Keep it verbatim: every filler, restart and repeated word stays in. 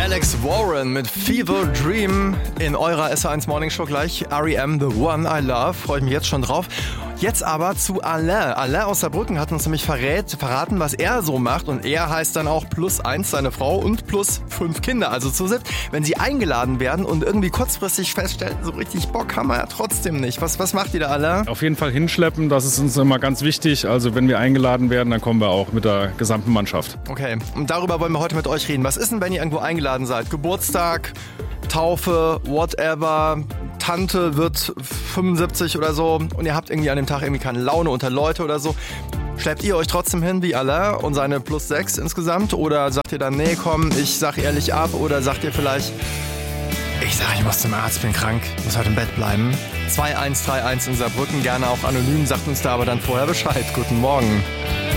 Alex Warren mit Fever Dream in eurer S eins Morning Show gleich. R E M, The One I Love. Freue ich mich jetzt schon drauf. Jetzt aber zu Alain. Alain aus Saarbrücken hat uns nämlich verrät, verraten, was er so macht. Und er heißt dann auch plus eins, seine Frau, und plus fünf Kinder. Also zu siebt, wenn sie eingeladen werden und irgendwie kurzfristig feststellen, so richtig Bock haben wir ja trotzdem nicht. Was, was macht ihr da, Alain? Auf jeden Fall hinschleppen, das ist uns immer ganz wichtig. Also wenn wir eingeladen werden, dann kommen wir auch mit der gesamten Mannschaft. Okay, und darüber wollen wir heute mit euch reden. Was ist denn, wenn ihr irgendwo eingeladen seid? Geburtstag, Taufe, whatever, Tante wird fünfundsiebzig oder so und ihr habt irgendwie an dem Tag irgendwie keine Laune unter Leute oder so. Schleppt ihr euch trotzdem hin wie Alain und seine plus sechs insgesamt? Oder sagt ihr dann, nee, komm, ich sag ehrlich ab? Oder sagt ihr vielleicht, ich sag, ich muss zum Arzt, bin krank, muss heute im Bett bleiben? zwei eins drei eins in Saarbrücken, gerne auch anonym, sagt uns da aber dann vorher Bescheid. Guten Morgen.